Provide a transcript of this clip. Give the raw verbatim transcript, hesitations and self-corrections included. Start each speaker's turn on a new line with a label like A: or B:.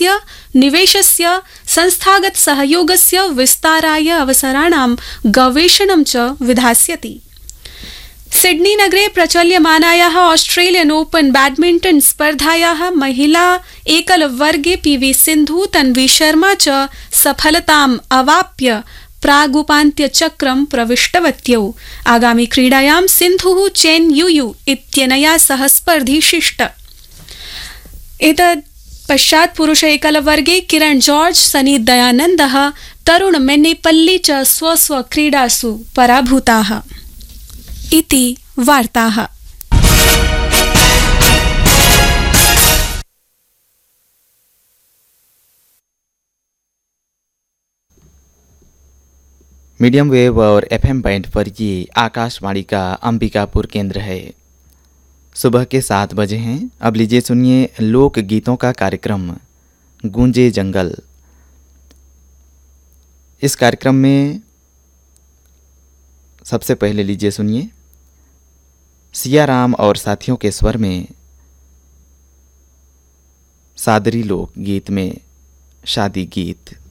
A: वित्तस्य निवेशस्य संस्थागत सहयोगस्य विस्ताराय अवसराणां गवेषणं च विधास्यति। सिडनी नगरे प्रचल्यमानायाः ऑस्ट्रेलियन ओपन बैडमिंटन स्पर्धायाः महिला एकलवर्गे पीवी सिन्धु तन्वी शर्मा च सफलताम् अवाप्य प्रागुपान्त्यचक्रं प्रविष्टवत्यौ। आगामि क्रीडायां सिन्धुः चेन युयु इत्यनया सह स्पर्धिष्यति। एतद् पश्चात् पुरुष एकलवर्गे किरण जॉर्ज, सनी दयानन्दः, तरुण मेन्नेपल्ली च स्व स्व क्रीडासु पराभूताः। इति वार्ताः।
B: मीडियम वेव और एफएम बैंड पर ये आकाशवाणी का अंबिकापुर केंद्र है। सुबह के सात बजे हैं। अब लीजिए सुनिए लोक गीतों का कार्यक्रम गूंजे जंगल। इस कार्यक्रम में सबसे पहले लीजिए सुनिए सियाराम और साथियों के स्वर में सादरी लोक गीत में शादी गीत।